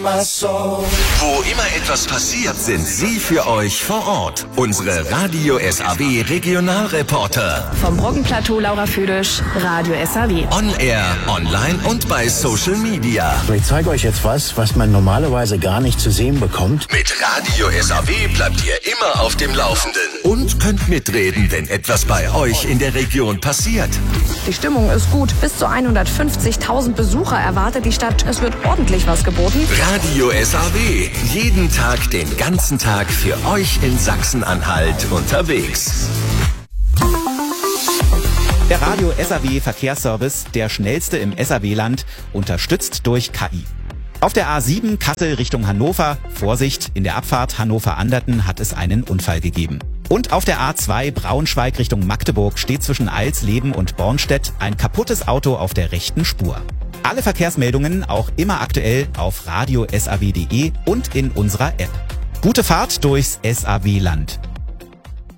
my soul. Wo immer etwas passiert, sind Sie für euch vor Ort. Unsere Radio SAW Regionalreporter. Vom Brockenplateau Laura Füdisch, Radio SAW. On Air, online und bei Social Media. Ich zeige euch jetzt was man normalerweise gar nicht zu sehen bekommt. Mit Radio SAW bleibt ihr immer auf dem Laufenden. Und könnt mitreden, wenn etwas bei euch in der Region passiert. Die Stimmung ist gut. Bis zu 150.000 Besucher erwartet die Stadt. Es wird ordentlich was geboten. Radio SAW. Jeden Tag, den ganzen Tag für euch in Sachsen-Anhalt unterwegs. Der Radio SAW Verkehrsservice, der schnellste im SAW-Land, unterstützt durch KI. Auf der A7 Kassel Richtung Hannover, Vorsicht, in der Abfahrt Hannover-Anderten hat es einen Unfall gegeben. Und auf der A2 Braunschweig Richtung Magdeburg steht zwischen Alsleben und Bornstedt ein kaputtes Auto auf der rechten Spur. Alle Verkehrsmeldungen auch immer aktuell auf radiosaw.de und in unserer App. Gute Fahrt durchs SAW-Land.